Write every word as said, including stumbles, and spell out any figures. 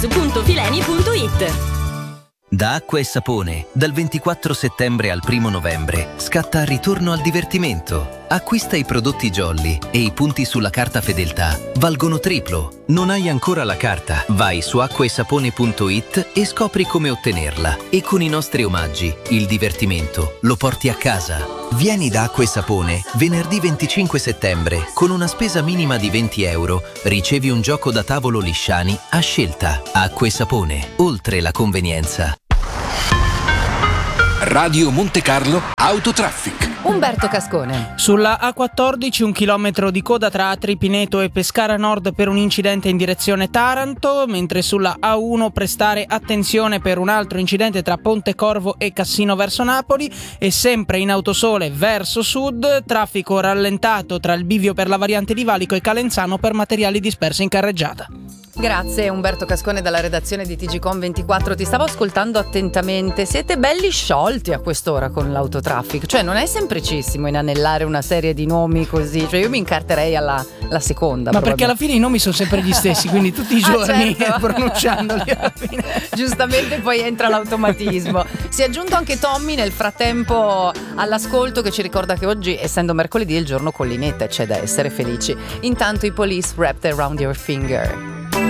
punto fileni punto it. Da Acqua e Sapone, dal ventiquattro settembre al primo novembre, scatta il ritorno al divertimento. Acquista i prodotti Jolly e i punti sulla carta fedeltà valgono triplo. Non hai ancora la carta? Vai su acqua e sapone punto it e scopri come ottenerla. E con i nostri omaggi, il divertimento lo porti a casa. Vieni da Acqua e Sapone venerdì venticinque settembre. Con una spesa minima di venti euro ricevi un gioco da tavolo Lisciani a scelta. Acqua e Sapone, oltre la convenienza. Radio Monte Carlo Autotraffic. Umberto Cascone. Sulla A quattordici un chilometro di coda tra Tripineto e Pescara Nord per un incidente in direzione Taranto, mentre sulla A uno prestare attenzione per un altro incidente tra Pontecorvo e Cassino verso Napoli, e sempre in Autosole verso sud, traffico rallentato tra il bivio per la variante di Valico e Calenzano per materiali dispersi in carreggiata. Grazie Umberto Cascone dalla redazione di T G Com ventiquattro. Ti stavo ascoltando attentamente. Siete belli sciolti a quest'ora con l'autotraffic, cioè non è semplicissimo inanellare una serie di nomi così, cioè io mi incarterei alla la seconda. Ma perché alla fine i nomi sono sempre gli stessi, quindi tutti i giorni ah, certo. pronunciandoli alla fine. Giustamente poi entra l'automatismo. Si è aggiunto anche Tommy nel frattempo all'ascolto, che ci ricorda che oggi, essendo mercoledì, è il giorno collinetta e c'è da essere felici. Intanto i Police, Wrapped Around Your Finger.